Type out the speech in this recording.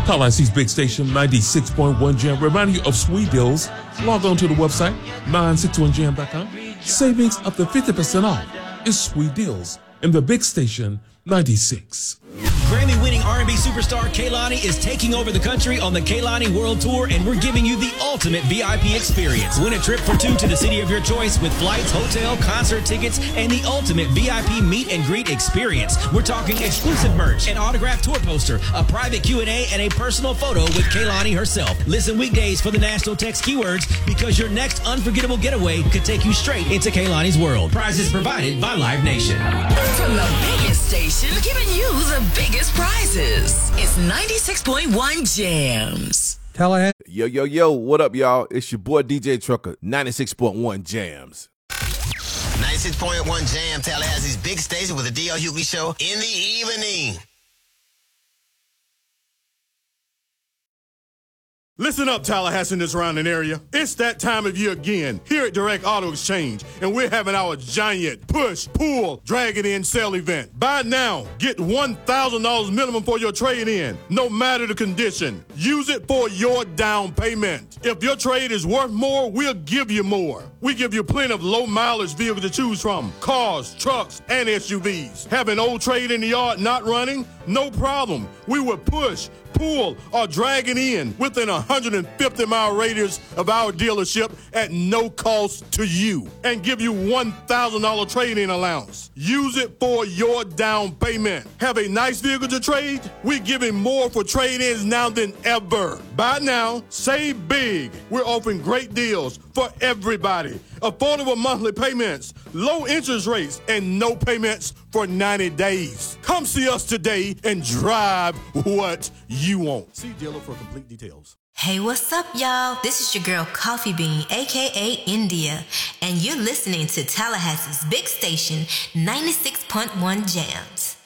Tallahassee's Big Station 96.1 Jam. Reminding you of sweet deals. Log on to the website 961jam.com. Savings up to 50% off is sweet deals in the Big Station 96. Grammy-winning R&B superstar Kehlani is taking over the country on the Kehlani World Tour, and we're giving you the ultimate VIP experience. Win a trip for two to the city of your choice with flights, hotel, concert tickets, and the ultimate VIP meet and greet experience. We're talking exclusive merch, an autographed tour poster, a private Q&A, and a personal photo with Kehlani herself. Listen weekdays for the national text keywords, because your next unforgettable getaway could take you straight into Kehlani's world. Prizes provided by Live Nation. From the biggest station, giving you the biggest prizes. It's 96.1 Jams. Tallahassee. Yo, what up, y'all? It's your boy DJ Trucker, 96.1 Jams. 96.1 Jam, Tallahassee's Big Station with the D.L. Hughley Show in the evening. Listen up, Tallahassee and the surrounding area. It's that time of year again here at Direct Auto Exchange, and we're having our giant push, pull, drag it in sale event. Buy now, get $1,000 minimum for your trade-in, no matter the condition. Use it for your down payment. If your trade is worth more, we'll give you more. We give you plenty of low-mileage vehicles to choose from, cars, trucks, and SUVs. Have an old trade in the yard not running? No problem. We will push, pull, or drag it in within a 150-mile radius of our dealership at no cost to you, and give you $1,000 trade-in allowance. Use it for your down payment. Have a nice vehicle to trade? We're giving more for trade-ins now than ever. Buy now, save big. We're offering great deals for everybody. Affordable monthly payments, low interest rates, and no payments for 90 days. Come see us today and drive what you want. See dealer for complete details. Hey, what's up, y'all? This is your girl Coffee Bean, aka India, and you're listening to Tallahassee's Big Station 96.1 Jams.